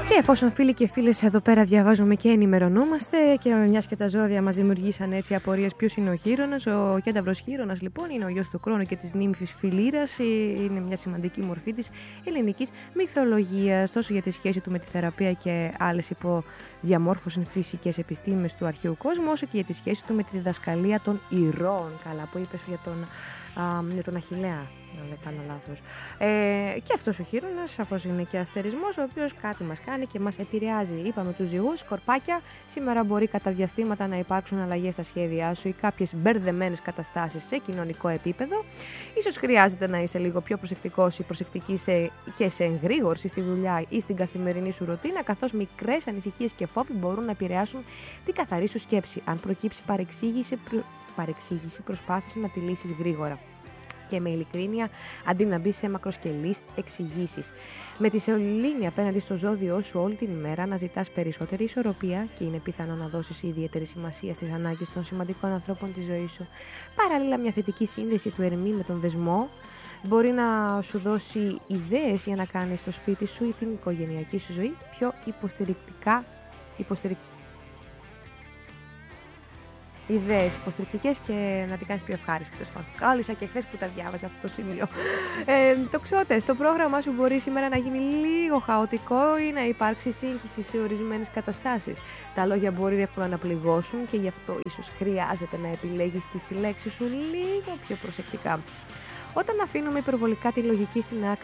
Και εφόσον φίλοι και φίλες εδώ πέρα διαβάζουμε και ενημερωνόμαστε, και μιας και τα ζώδια μας δημιουργήσαν έτσι απορίες ποιος είναι ο Χείρονας, ο κένταυρος Χείρονας λοιπόν είναι ο γιος του Κρόνου και της νύμφης Φιλήρας, είναι μια σημαντική μορφή της ελληνικής μυθολογίας, τόσο για τη σχέση του με τη θεραπεία και άλλες υποδιαμόρφωσης φυσικές επιστήμες του αρχαίου κόσμου, όσο και για τη σχέση του με τη διδασκαλία των ηρώων. Καλά που είπες για τον Αχιλλέα, αν δεν κάνω λάθος. Και αυτός ο Χείρονας, σαφώς είναι και αστερισμός, ο οποίος κάτι μας κάνει και μας επηρεάζει. Είπαμε τους ζυγούς, σκορπάκια, σήμερα μπορεί κατά διαστήματα να υπάρξουν αλλαγές στα σχέδιά σου ή κάποιες μπερδεμένες καταστάσεις σε κοινωνικό επίπεδο. Ίσως χρειάζεται να είσαι λίγο πιο προσεκτικός ή προσεκτική και σε εγρήγορση στη δουλειά ή στην καθημερινή σου ρουτίνα, καθώς μικρές ανησυχίες και φόβοι μπορούν να επηρεάσουν την καθαρή σου σκέψη. Αν προκύψει παρεξήγηση, προσπάθησε να τη λύσεις γρήγορα και με ειλικρίνεια, αντί να μπει σε μακροσκελείς εξηγήσεις. Με τη σελήνη απέναντι στο ζώδιό σου όλη την ημέρα αναζητάς περισσότερη ισορροπία και είναι πιθανό να δώσεις ιδιαίτερη σημασία στις ανάγκες των σημαντικών ανθρώπων της ζωής σου. Παράλληλα, μια θετική σύνδεση του Ερμή με τον δεσμό μπορεί να σου δώσει ιδέες για να κάνεις το σπίτι σου ή την οικογενειακή σου ζωή πιο ιδέες υποστηρικτικές και να την κάνεις πιο ευχάριστη. Κάλυσα και χθες που τα διάβαζα αυτό το σημείο. Τοξότες, το πρόγραμμά σου μπορεί σήμερα να γίνει λίγο χαοτικό ή να υπάρξει σύγχυση σε ορισμένες καταστάσεις. Τα λόγια μπορεί εύκολα να πληγώσουν και γι' αυτό ίσως χρειάζεται να επιλέγεις τις λέξεις σου λίγο πιο προσεκτικά. Όταν αφήνουμε υπερβολικά τη λογική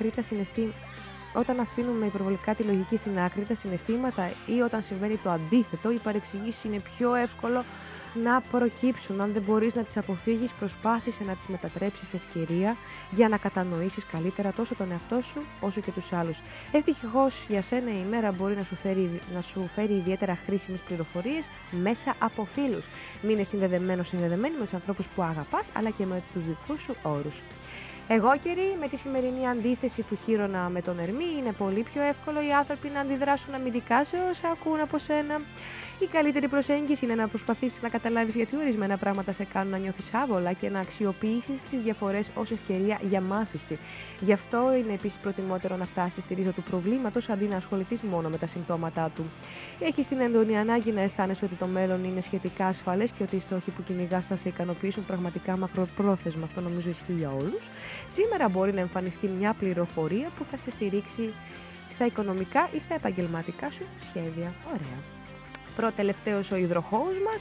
στην άκρη, τα συναισθήματα ή όταν συμβαίνει το αντίθετο, οι παρεξηγήσεις είναι πιο εύκολο να προκύψουν. Αν δεν μπορείς να τις αποφύγεις, προσπάθησε να τις μετατρέψεις σε ευκαιρία για να κατανοήσεις καλύτερα τόσο τον εαυτό σου όσο και τους άλλους. Ευτυχώς για σένα η ημέρα μπορεί να σου φέρει ιδιαίτερα χρήσιμες πληροφορίες μέσα από φίλους. Μείνε συνδεδεμένη με τους ανθρώπους που αγαπάς, αλλά και με τους δικούς σου όρους. Εγώ, κύριοι, με τη σημερινή αντίθεση του Χείρονα με τον Ερμή, είναι πολύ πιο εύκολο οι άνθρωποι να αντιδράσουν αμυντικά σε όσα ακούν από σένα. Η καλύτερη προσέγγιση είναι να προσπαθήσεις να καταλάβεις γιατί ορισμένα πράγματα σε κάνουν να νιώθεις άβολα και να αξιοποιήσεις τις διαφορές ως ευκαιρία για μάθηση. Γι' αυτό είναι επίσης προτιμότερο να φτάσεις στη ρίζα του προβλήματος αντί να ασχοληθείς μόνο με τα συμπτώματά του. Έχεις την έντονη ανάγκη να αισθάνεσαι ότι το μέλλον είναι σχετικά ασφαλές και ότι οι στόχοι που κυνηγάς θα σε ικανοποιήσουν πραγματικά μακροπρόθεσμα. Αυτό νομίζω ισχύει για όλους. Σήμερα μπορεί να εμφανιστεί μια πληροφορία που θα σε στηρίξει στα οικονομικά ή στα επαγγελματικά σου σχέδια. Ωραία. Προτελευταίος ο υδροχόος μας.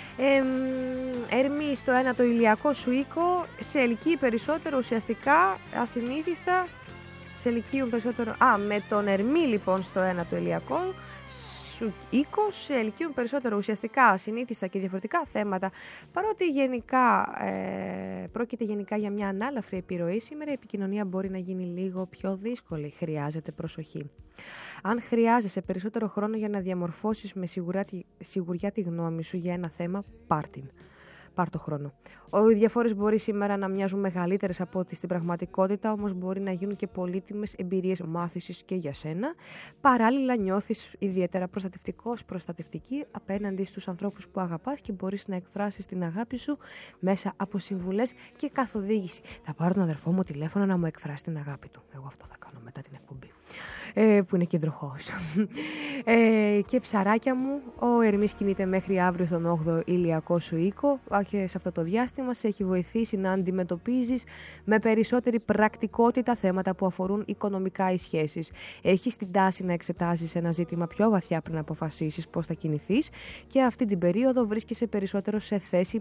Ερμή στο ένα το ηλιακό σου οίκο, σε ελκύει περισσότερο ουσιαστικά ασυνήθιστα, με τον Ερμή λοιπόν στο ένα το ηλιακό σου οίκο, σε ελκύουν περισσότερο ουσιαστικά ασυνήθιστα και διαφορετικά θέματα. Παρότι πρόκειται γενικά για μια ανάλαφρη επιρροή, σήμερα η επικοινωνία μπορεί να γίνει λίγο πιο δύσκολη. Χρειάζεται προσοχή. Αν χρειάζεσαι περισσότερο χρόνο για να διαμορφώσεις με σιγουριά τη γνώμη σου για ένα θέμα, πάρ' το χρόνο. Οι διαφορές μπορεί σήμερα να μοιάζουν μεγαλύτερες από ό,τι στην πραγματικότητα, όμως μπορεί να γίνουν και πολύτιμες εμπειρίες μάθησης και για σένα. Παράλληλα, νιώθεις ιδιαίτερα προστατευτική απέναντι στους ανθρώπους που αγαπάς και μπορείς να εκφράσεις την αγάπη σου μέσα από συμβουλές και καθοδήγηση. Θα πάρω τον αδερφό μου τηλέφωνο να μου εκφράσει την αγάπη του. Εγώ αυτό θα κάνω μετά την εκπομπή. Που είναι κεντροχός. Και ψαράκια μου, ο Ερμής κινείται μέχρι αύριο στον 8ο ηλιακό σου οίκο και σε αυτό το διάστημα σε έχει βοηθήσει να αντιμετωπίζεις με περισσότερη πρακτικότητα θέματα που αφορούν οικονομικά οι σχέσεις. Έχεις την τάση να εξετάσεις ένα ζήτημα πιο βαθιά πριν αποφασίσεις πώς θα κινηθείς και αυτή την περίοδο βρίσκεσαι περισσότερο σε θέση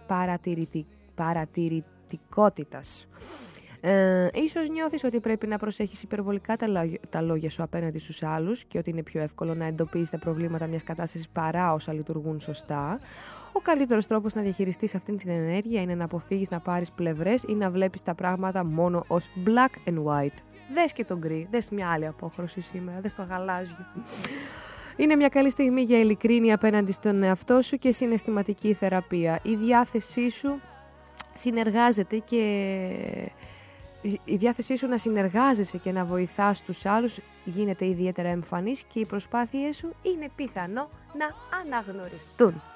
παρατηρητικότητας. Ίσως νιώθεις ότι πρέπει να προσέχεις υπερβολικά τα λόγια σου απέναντι στους άλλους και ότι είναι πιο εύκολο να εντοπίσεις τα προβλήματα μιας κατάστασης παρά όσα λειτουργούν σωστά. Ο καλύτερος τρόπος να διαχειριστείς αυτή την ενέργεια είναι να αποφύγεις να πάρεις πλευρές ή να βλέπεις τα πράγματα μόνο ως black and white. Δες και τον γκρι, δες μια άλλη απόχρωση σήμερα, δες το γαλάζιο. Είναι μια καλή στιγμή για ειλικρίνεια απέναντι στον εαυτό σου και συναισθηματική θεραπεία. Η διάθεσή σου να συνεργάζεσαι και να βοηθάς τους άλλους γίνεται ιδιαίτερα εμφανής και οι προσπάθειές σου είναι πιθανό να αναγνωριστούν.